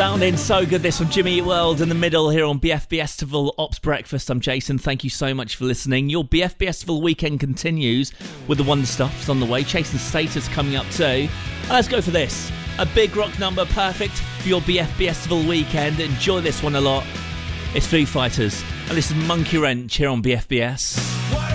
Sounding so good, this from Jimmy Eat World in the middle here on BFB Festival Ops Breakfast. I'm Jason, thank you so much for listening. Your BFB Festival weekend continues with the Wonder Stuff. It's on the way. Chasing Status coming up too. And let's go for this. A big rock number, perfect for your BFB Festival weekend. Enjoy this one a lot. It's Foo Fighters, and this is Monkey Wrench here on BFBS.